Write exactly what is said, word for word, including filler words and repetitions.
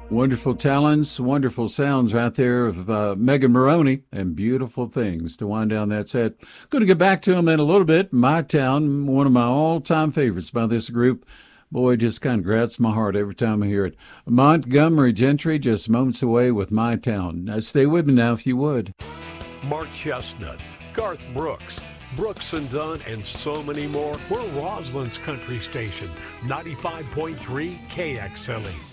Wonderful talents, wonderful sounds right there of uh, Megan Maroney and beautiful things to wind down that set. Going to get back to them in a little bit. My Town, one of my all-time favorites by this group. Boy, it just kind of grabs my heart every time I hear it. Montgomery Gentry, just moments away with My Town. Now, stay with me now if you would. Mark Chestnut, Garth Brooks, Brooks and Dunn, and so many more. We're Roslyn's country station, ninety-five point three K X L E.